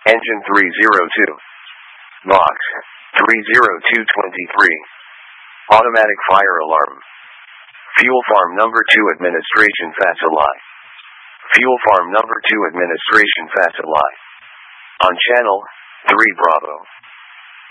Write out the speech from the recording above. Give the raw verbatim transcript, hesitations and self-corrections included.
Engine three oh two. Box three oh two twenty-three. Automatic fire alarm. Fuel Farm Number two Administration Facilai. Fuel Farm Number two Administration Facilai. On Channel three Bravo.